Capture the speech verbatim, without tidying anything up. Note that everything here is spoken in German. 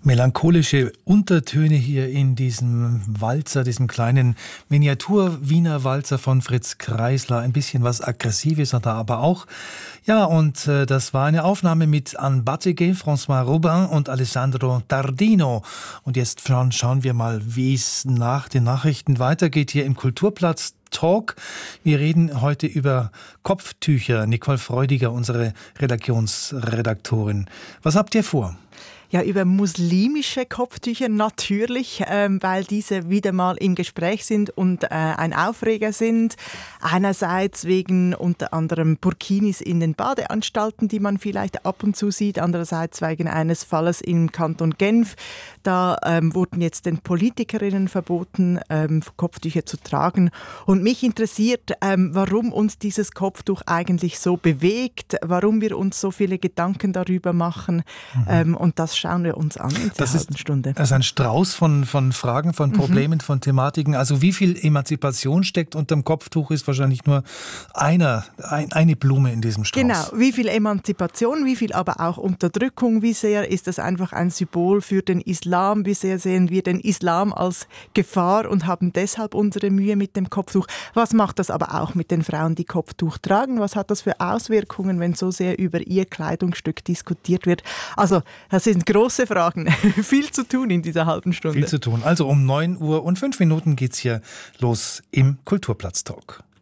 Melancholische Untertöne hier in diesem Walzer, diesem kleinen Miniatur-Wiener Walzer von Fritz Kreisler. Ein bisschen was Aggressives hat er aber auch. Ja, und äh, das war eine Aufnahme mit Anne Batteguet, François Robin und Alessandro Tardino. Und jetzt schauen wir mal, wie es nach den Nachrichten weitergeht hier im Kulturplatz Talk. Wir reden heute über Kopftücher. Nicole Freudiger, unsere Religionsredaktorin. Was habt ihr vor? Ja, über muslimische Kopftücher natürlich, ähm, weil diese wieder mal im Gespräch sind und äh, ein Aufreger sind. Einerseits wegen unter anderem Burkinis in den Badeanstalten, die man vielleicht ab und zu sieht. Andererseits wegen eines Falles im Kanton Genf. Da ähm, wurden jetzt den Politikerinnen verboten, ähm, Kopftücher zu tragen. Und mich interessiert, ähm, warum uns dieses Kopftuch eigentlich so bewegt, warum wir uns so viele Gedanken darüber machen. Mhm. Ähm, und das schauen wir uns an in der halben Stunde. Das ist ein Strauß von, von Fragen, von Problemen, mhm. von Thematiken. Also wie viel Emanzipation steckt unter dem Kopftuch, ist wahrscheinlich nur einer, ein, eine Blume in diesem Strauß. Genau, wie viel Emanzipation, wie viel aber auch Unterdrückung, wie sehr ist das einfach ein Symbol für den Islam, wie sehr sehen wir den Islam als Gefahr und haben deshalb unsere Mühe mit dem Kopftuch. Was macht das aber auch mit den Frauen, die Kopftuch tragen? Was hat das für Auswirkungen, wenn so sehr über ihr Kleidungsstück diskutiert wird? Also das sind große Fragen. Viel zu tun in dieser halben Stunde. Viel zu tun. Also um neun Uhr und fünf Minuten geht's hier los im Kulturplatz-Talk.